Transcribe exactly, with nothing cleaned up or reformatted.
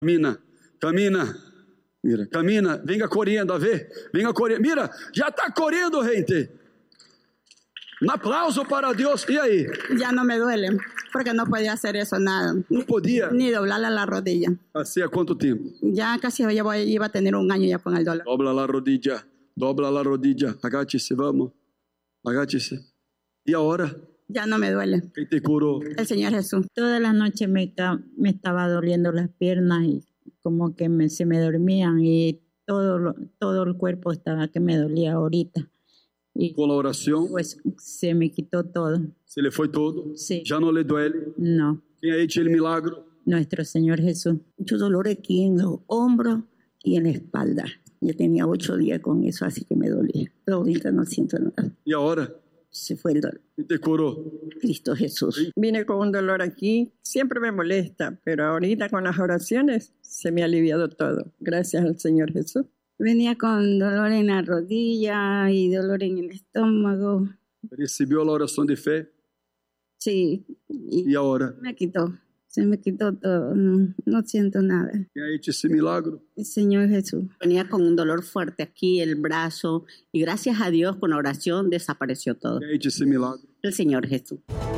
Camina, camina. Mira, camina, venga corriendo, a ver, venga corriendo. Mira, já está correndo, gente. Un aplauso para Dios. ¿Y ahí? Ya no me duele, porque no podía hacer eso nada. No podía. Ni doblarle la rodilla. ¿Hacía cuánto tiempo? Ya casi ya voy- iba a tener un año ya con el dolor. Dobla la rodilla, dobla la rodilla. Agáchese, vamos. Agáchese. ¿Y ahora? Ya no me duele. ¿Quién te curó? El Señor Jesús. Toda la noche me, ca- me estaba doliendo las piernas y como que me, se me dormían y todo, lo- todo el cuerpo estaba que me dolía ahorita. Y Com a oração, pues se me quitó todo. se lhe foi todo. Sí. Já não lhe duele. No, Quem aí tinha milagro? nuestro Señor Jesús. Mucho dolor aquí en los hombros y en la espalda. Ya tenía ocho días con eso, así que me dolía. Pero ahorita no siento nada. E agora? Se fue el dolor. Quem te curou? Cristo Jesús. Vine con un dolor aquí, siempre me molesta, pero ahorita con las oraciones se me ha aliviado todo. Gracias al Señor Jesús. Venía con dolor en la rodilla y dolor en el estómago. Recebeu a oração de fé? Sí, y E agora? me quitó. Se me quitó todo. No, no siento nada. Quem aí tinha esse milagro? El Señor Jesús. Venía con un dolor fuerte aquí, el brazo, y gracias a Dios con la oración desapareció todo. Quem aí tinha esse milagro? El Señor Jesús.